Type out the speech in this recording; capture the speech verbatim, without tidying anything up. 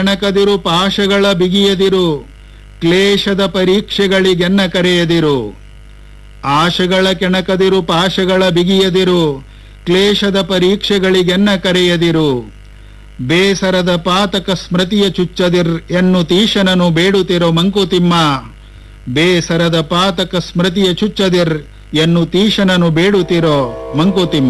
ಕೆಣಕದಿರು ಪಾಶಗಳ ಬಿಗಿಯದಿರು, ಕ್ಲೇಶದ ಪರೀಕ್ಷೆಗಳಿಗೆನ್ನ ಕರೆಯದಿರು. ಆಶಗಳ ಕೆಣಕದಿರು ಪಾಶಗಳ ಬಿಗಿಯದಿರು, ಕ್ಲೇಶದ ಪರೀಕ್ಷೆಗಳಿಗೆನ್ನ ಕರೆಯದಿರು. ಬೇಸರದ ಪಾತಕ ಸ್ಮೃತಿಯ ಚುಚ್ಚದಿರ್ ಎನ್ನುತೀಶನನು ಬೇಡುತ್ತಿರೋ ಮಂಕುತಿಮ್ಮ. ಬೇಸರದ ಪಾತಕ ಸ್ಮೃತಿಯ ಚುಚ್ಚದಿರ್ ಎನ್ನುತೀಶನನು ಬೇಡುತ್ತಿರೋ ಮಂಕುತಿಮ್ಮ.